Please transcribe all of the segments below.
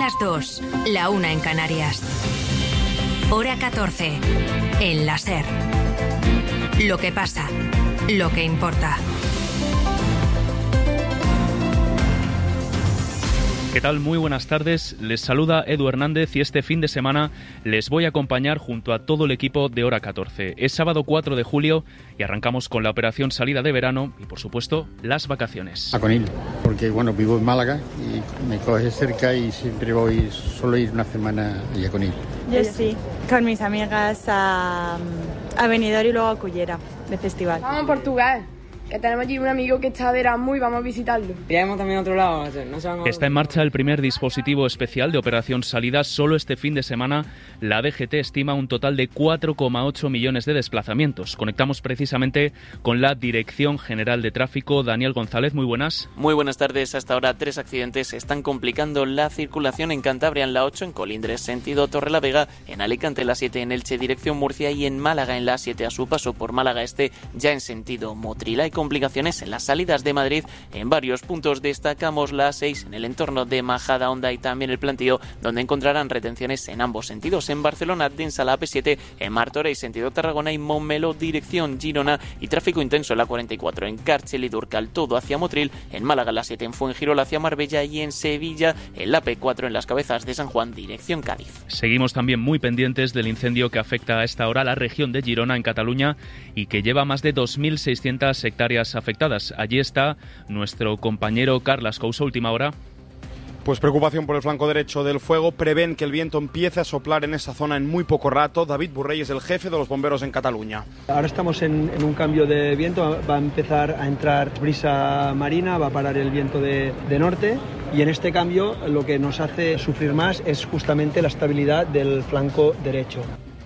las 2, la 1 en Canarias. Hora 14, en la SER. Lo que pasa, lo que importa. ¿Qué tal? Muy buenas tardes. Les saluda Edu Hernández y este fin de semana les voy a acompañar junto a todo el equipo de Hora 14. Es sábado 4 de julio y arrancamos con la operación salida de verano y, por supuesto, las vacaciones. A Conil, porque vivo en Málaga y me coge cerca y siempre suelo ir una semana a Conil. Yo sí, con mis amigas a Benidorm y luego a Cullera, de festival. Vamos a Portugal, que tenemos allí un amigo que está de Erasmus y vamos a visitarlo. Iremos también a otro lado. Está en marcha el primer dispositivo especial de operación salida. Solo este fin de semana la DGT estima un total de 4,8 millones de desplazamientos. Conectamos precisamente con la Dirección General de Tráfico. Daniel González, muy buenas. Muy buenas tardes. Hasta ahora 3 accidentes están complicando la circulación en Cantabria en la 8, en Colindres sentido Torrelavega, en Alicante en la 7, en Elche dirección Murcia y en Málaga en la 7 a su paso por Málaga Este ya en sentido Motril. Hay complicaciones en las salidas de Madrid en varios puntos. Destacamos la 6 en el entorno de Majadahonda y también el Plantío, donde encontrarán retenciones en ambos sentidos. En Barcelona, densa la AP7, en Martorell sentido Tarragona y Montmeló dirección Girona y tráfico intenso en la 44 en Càrcer y Durcal todo hacia Motril, en Málaga la 7 en Fuengirola hacia Marbella y en Sevilla en la P4 en las Cabezas de San Juan dirección Cádiz. Seguimos también muy pendientes del incendio que afecta a esta hora a la región de Girona en Cataluña y que lleva más de 2.600 hectáreas afectadas. Allí está nuestro compañero Carlas Couso, última hora. Pues preocupación por el flanco derecho del fuego. Prevén que el viento empiece a soplar en esa zona en muy poco rato. David Burrey es el jefe de los bomberos en Cataluña. Ahora estamos en un cambio de viento. Va a empezar a entrar brisa marina, va a parar el viento de norte. Y en este cambio lo que nos hace sufrir más es justamente la estabilidad del flanco derecho.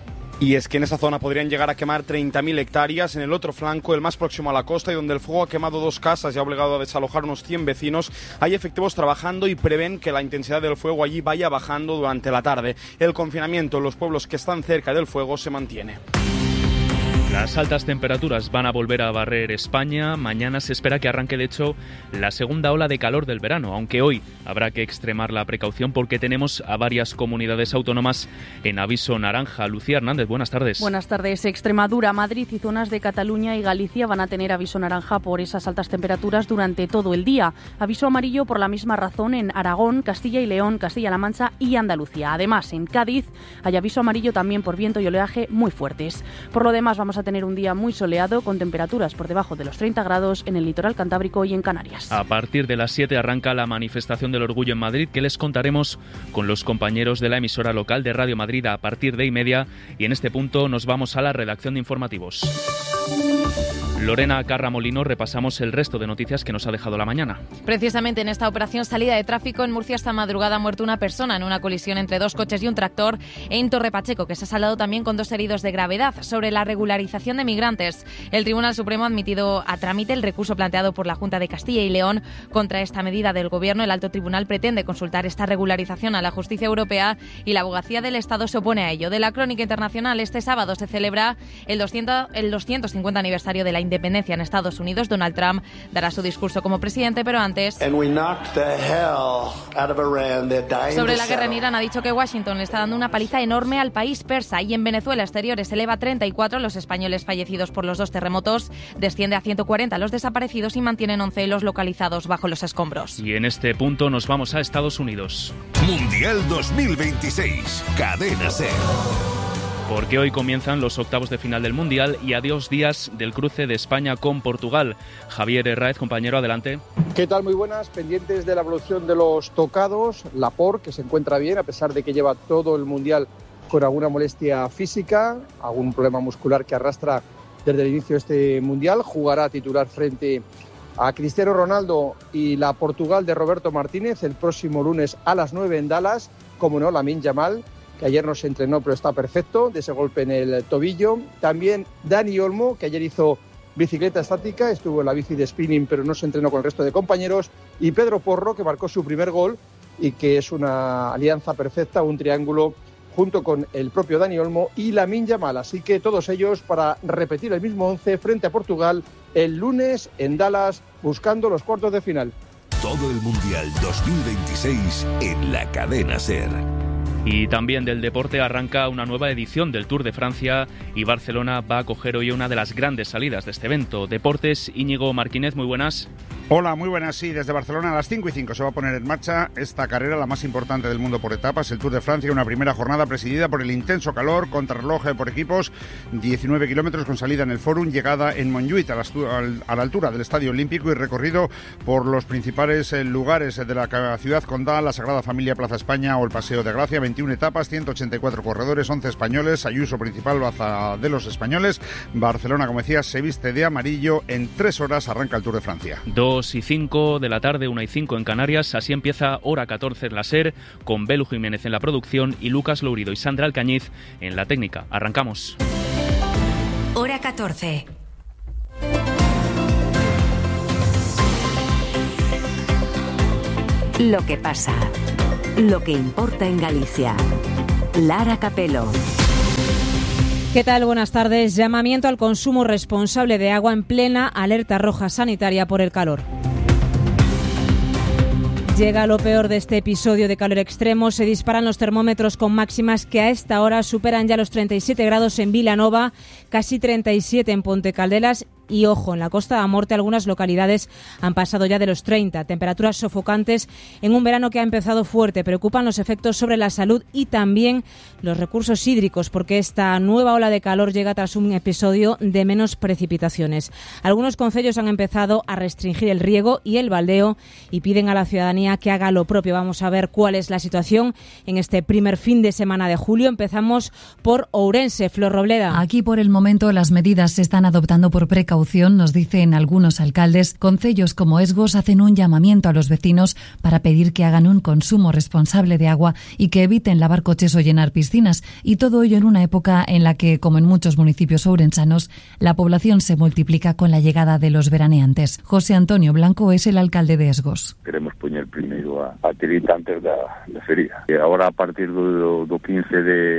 Y es que en esa zona podrían llegar a quemar 30.000 hectáreas. En el otro flanco, el más próximo a la costa y donde el fuego ha quemado 2 casas y ha obligado a desalojar unos 100 vecinos, hay efectivos trabajando y prevén que la intensidad del fuego allí vaya bajando durante la tarde. El confinamiento en los pueblos que están cerca del fuego se mantiene. Las altas temperaturas van a volver a barrer España. Mañana se espera que arranque, de hecho, la segunda ola de calor del verano, aunque hoy habrá que extremar la precaución porque tenemos a varias comunidades autónomas en aviso naranja. Lucía Hernández, buenas tardes. Buenas tardes. Extremadura, Madrid y zonas de Cataluña y Galicia van a tener aviso naranja por esas altas temperaturas durante todo el día. Aviso amarillo por la misma razón en Aragón, Castilla y León, Castilla-La Mancha y Andalucía. Además, en Cádiz hay aviso amarillo también por viento y oleaje muy fuertes. Por lo demás, vamos a tener un día muy soleado con temperaturas por debajo de los 30 grados en el litoral cantábrico y en Canarias. A partir de las 7 arranca la manifestación del orgullo en Madrid, que les contaremos con los compañeros de la emisora local de Radio Madrid a partir de 1:30, y en este punto nos vamos a la redacción de informativos. Lorena Carramolino, repasamos el resto de noticias que nos ha dejado la mañana. Precisamente en esta operación salida de tráfico en Murcia esta madrugada ha muerto una persona en una colisión entre 2 coches y un tractor en Torre Pacheco, que se ha saldado también con 2 heridos de gravedad. Sobre la regularización de migrantes, el Tribunal Supremo ha admitido a trámite el recurso planteado por la Junta de Castilla y León contra esta medida del Gobierno. El Alto Tribunal pretende consultar esta regularización a la justicia europea y la Abogacía del Estado se opone a ello. De la crónica internacional, este sábado se celebra el 250 aniversario de la independencia en Estados Unidos. Donald Trump dará su discurso como presidente, pero antes, sobre la guerra en Irán, ha dicho que Washington le está dando una paliza enorme al país persa. Y en Venezuela, exteriores eleva a 34 los españoles fallecidos por los 2 terremotos, desciende a 140 los desaparecidos y mantienen 11 los localizados bajo los escombros. Y en este punto nos vamos a Estados Unidos. Mundial 2026, Cadena SER. Porque hoy comienzan los octavos de final del Mundial y a 2 días del cruce de España con Portugal. Javier Herráez, compañero, adelante. ¿Qué tal? Muy buenas. Pendientes de la evolución de los tocados. Laporte, que se encuentra bien, a pesar de que lleva todo el Mundial con alguna molestia física, algún problema muscular que arrastra desde el inicio de este Mundial. Jugará titular frente a Cristiano Ronaldo y la Portugal de Roberto Martínez el próximo lunes a las 9 en Dallas. Como no, Lamine Yamal, que ayer no se entrenó pero está perfecto de ese golpe en el tobillo. También Dani Olmo, que ayer hizo bicicleta estática, estuvo en la bici de spinning pero no se entrenó con el resto de compañeros. Y Pedro Porro, que marcó su primer gol y que es una alianza perfecta, un triángulo junto con el propio Dani Olmo y Lamine Yamal. Así que todos ellos para repetir el mismo 11 frente a Portugal el lunes en Dallas, buscando los cuartos de final. Todo el Mundial 2026 en la cadena SER. Y también del deporte arranca una nueva edición del Tour de Francia y Barcelona va a acoger hoy una de las grandes salidas de este evento. Deportes, Íñigo Martínez, muy buenas. Hola, muy buenas. Sí, desde Barcelona a las 5:05 se va a poner en marcha esta carrera, la más importante del mundo por etapas, el Tour de Francia, una primera jornada presidida por el intenso calor, contrarreloj por equipos, 19 kilómetros con salida en el Fórum, llegada en Montjuïc a la altura del Estadio Olímpico y recorrido por los principales lugares de la ciudad condal, la Sagrada Familia, Plaza España o el Paseo de Gracia. 21 etapas, 184 corredores, 11 españoles, Ayuso principal, baza de los españoles. Barcelona, como decía, se viste de amarillo. En 3 horas arranca el Tour de Francia. 2:05 de la tarde, 1:05 en Canarias. Así empieza Hora 14 en la SER, con Belu Jiménez en la producción y Lucas Lourido y Sandra Alcañiz en la técnica. Arrancamos. Hora 14. Lo que pasa. Lo que importa en Galicia. Lara Capelo. ¿Qué tal? Buenas tardes. Llamamiento al consumo responsable de agua en plena alerta roja sanitaria por el calor. Llega lo peor de este episodio de calor extremo. Se disparan los termómetros con máximas que a esta hora superan ya los 37 grados en Vilanova, casi 37 en Ponte Caldelas. Y ojo, en la Costa da Morte algunas localidades han pasado ya de los 30. Temperaturas sofocantes en un verano que ha empezado fuerte. Preocupan los efectos sobre la salud y también los recursos hídricos, porque esta nueva ola de calor llega tras un episodio de menos precipitaciones. Algunos concellos han empezado a restringir el riego y el baldeo y piden a la ciudadanía que haga lo propio. Vamos a ver cuál es la situación en este primer fin de semana de julio. Empezamos por Ourense. Flor Robleda. Aquí por el momento las medidas se están adoptando por precaución, nos dicen algunos alcaldes. Concellos como Esgos hacen un llamamiento a los vecinos para pedir que hagan un consumo responsable de agua y que eviten lavar coches o llenar piscinas. Y todo ello en una época en la que, como en muchos municipios ourensanos, la población se multiplica con la llegada de los veraneantes. José Antonio Blanco es el alcalde de Esgos. Queremos poñer primeiro a tirita antes da feria. E agora, a partir do 15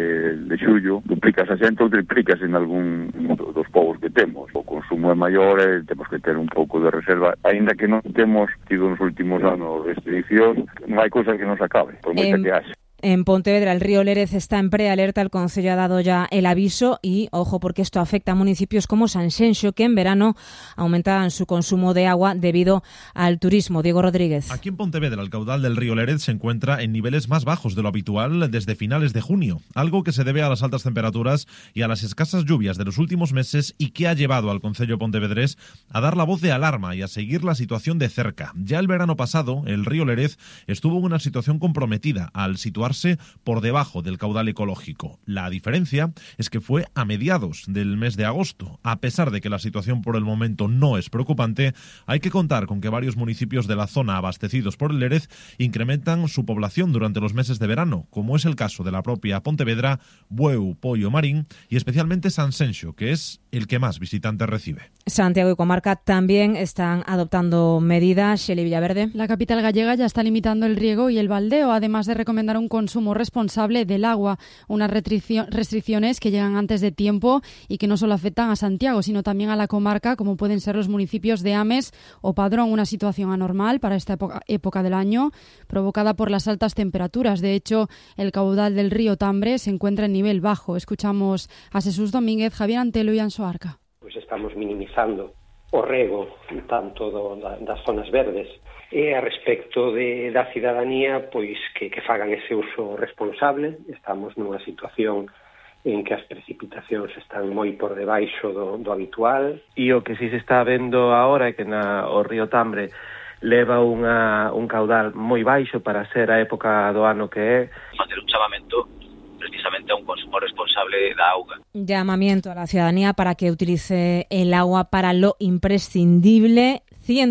de xullo, duplicas a xente ou triplicas en algún dos povos que temos. O consumo é maior e temos que ter un pouco de reserva. Aínda que non temos tido nos últimos anos restriccións, non hai cousa que non se acabe, por moita que haxe. En Pontevedra, el río Lérez está en prealerta. El Concello ha dado ya el aviso y, ojo, porque esto afecta a municipios como Sanxenxo, que en verano aumentan su consumo de agua debido al turismo. Diego Rodríguez. Aquí en Pontevedra, el caudal del río Lérez se encuentra en niveles más bajos de lo habitual desde finales de junio, algo que se debe a las altas temperaturas y a las escasas lluvias de los últimos meses y que ha llevado al Concello pontevedrés a dar la voz de alarma y a seguir la situación de cerca. Ya el verano pasado, el río Lérez estuvo en una situación comprometida al situarse por debajo del caudal ecológico. La diferencia es que fue a mediados del mes de agosto. A pesar de que la situación por el momento no es preocupante, hay que contar con que varios municipios de la zona abastecidos por el Lérez incrementan su población durante los meses de verano, como es el caso de la propia Pontevedra, Bueu, Poio, Marín y especialmente Sanxenxo, que es el que más visitantes recibe. Santiago y comarca también están adoptando medidas. Xeli Villaverde. La capital gallega ya está limitando el riego y el baldeo, además de recomendar un consumo responsable del agua, unas restricciones que llegan antes de tiempo y que no solo afectan a Santiago, sino también a la comarca, como pueden ser los municipios de Ames o Padrón, una situación anormal para esta época del año, provocada por las altas temperaturas. De hecho, el caudal del río Tambre se encuentra en nivel bajo. Escuchamos a Jesús Domínguez, Javier Antelo y Anxo Arca. Pues estamos minimizando o rego tanto das zonas verdes. E a respecto da cidadanía, pois que fagan ese uso responsable. Estamos nunha situación en que as precipitacións están moi por debaixo do habitual. E o que si se está vendo agora é que o río Tambre leva un caudal moi baixo para ser a época do ano que é. Facer un chamamento precisamente a un consumo responsable da auga. Llamamiento a la ciudadanía para que utilice el agua para lo imprescindible.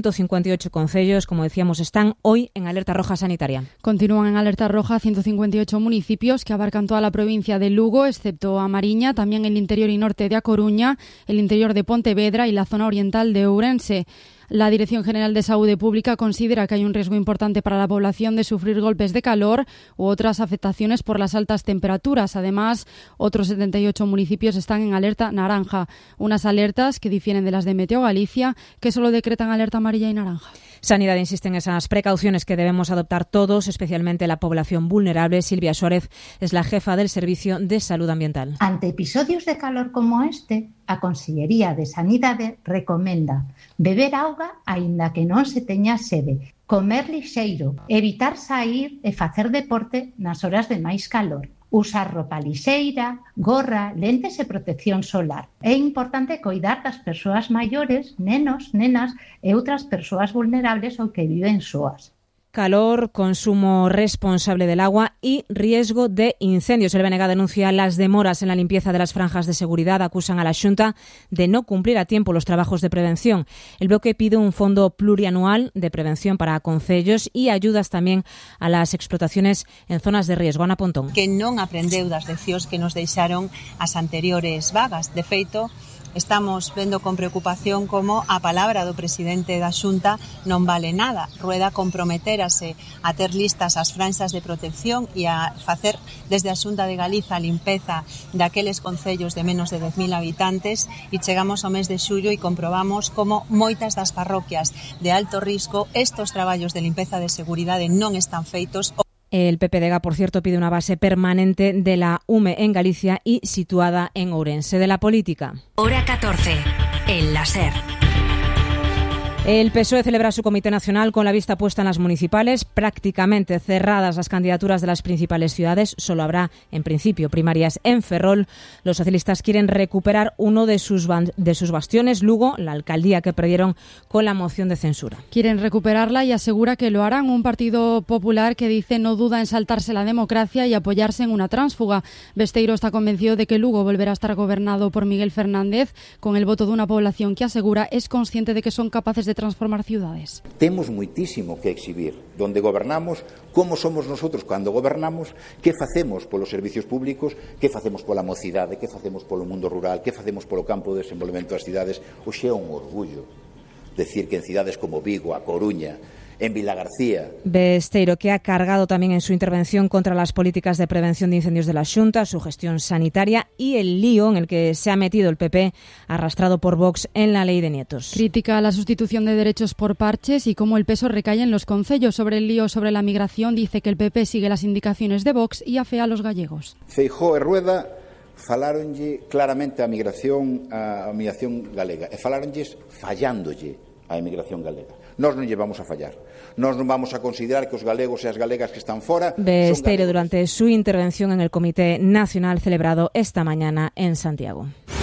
158 concellos, como decíamos, están hoy en alerta roja sanitaria. Continúan en alerta roja 158 municipios que abarcan toda la provincia de Lugo, excepto a Mariña, también el interior y norte de A Coruña, el interior de Pontevedra y la zona oriental de Ourense. La Dirección General de Salud Pública considera que hay un riesgo importante para la población de sufrir golpes de calor u otras afectaciones por las altas temperaturas. Además, otros 78 municipios están en alerta naranja, unas alertas que difieren de las de Meteo Galicia, que solo decretan alerta amarilla y naranja. Sanidad insiste en esas precauciones que debemos adoptar todos, especialmente la población vulnerable. Silvia Suárez es la jefa del Servicio de Salud Ambiental. Ante episodios de calor como este, a Consellería de Sanidade recomenda beber auga aínda que non se teña sede, comer lixeiro, evitar saír e facer deporte nas horas de máis calor, usar roupa lixeira, gorra, lentes e protección solar. É importante coidar das persoas maiores, nenos, nenas e outras persoas vulnerables ou que viven soas. Calor, consumo responsable del agua y riesgo de incendios. El BNG denuncia las demoras en la limpieza de las franjas de seguridad. Acusan a la Xunta de no cumplir a tiempo los trabajos de prevención. El bloque pide un fondo plurianual de prevención para concellos y ayudas también a las explotaciones en zonas de riesgo. Ana Pontón. Que non aprendeu das leccións que nos deixaron as anteriores vagas. De feito, estamos vendo con preocupación como a palabra do presidente da Xunta non vale nada. Rueda comprometérase a ter listas as franxas de protección e a facer desde a Xunta de Galiza a limpeza daqueles concellos de menos de 10.000 habitantes e chegamos ao mes de xullo e comprobamos como moitas das parroquias de alto risco estos traballos de limpeza de seguridade non están feitos. El PPDG, por cierto, pide una base permanente de la UME en Galicia y situada en Ourense. De la política. Hora 14, en la SER. El PSOE celebra su Comité Nacional con la vista puesta en las municipales. Prácticamente cerradas las candidaturas de las principales ciudades. Solo habrá, en principio, primarias en Ferrol. Los socialistas quieren recuperar uno de sus bastiones, Lugo, la alcaldía que perdieron con la moción de censura. Quieren recuperarla y asegura que lo harán. Un Partido Popular que dice no duda en saltarse la democracia y apoyarse en una tránsfuga. Besteiro está convencido de que Lugo volverá a estar gobernado por Miguel Fernández con el voto de una población que asegura es consciente de que son capaces de transformar ciudades. Temos muitísimo que exhibir. Donde gobernamos, como somos nosotros cando gobernamos, que facemos polos servicios públicos, que facemos pola mocidade, que facemos polo mundo rural, que facemos polo campo de desenvolvemento das cidades. Hoxe é un orgullo decir que en cidades como Vigo, A Coruña, en Vilagarcía. Besteiro, que ha cargado también en su intervención contra las políticas de prevención de incendios de la Xunta, su gestión sanitaria y el lío en el que se ha metido el PP, arrastrado por Vox en la ley de nietos. Critica la sustitución de derechos por parches y cómo el peso recae en los concellos. Sobre el lío sobre la migración, dice que el PP sigue las indicaciones de Vox y afea a los gallegos. Feijóo e Rueda falaronlle claramente a migración galega e falaronlles fallándolle a emigración galega. Nós non lle vamos a fallar. Nós non vamos a considerar que os galegos e as galegas que están fora... Besteiro durante su intervención en el Comité Nacional celebrado esta mañana en Santiago.